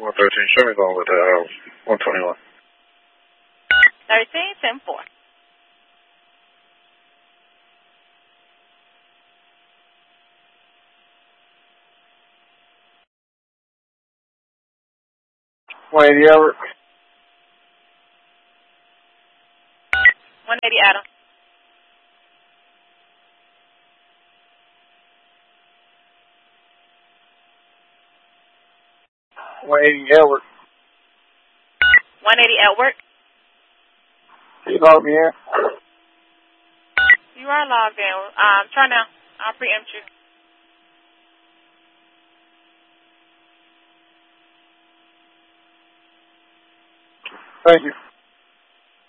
113. Show me going with 121. 13, 10-4. Albert. 180 Adam. Edward. 180 Edward. You log me in? You are logged in. Try now. I'll preempt you. Thank you.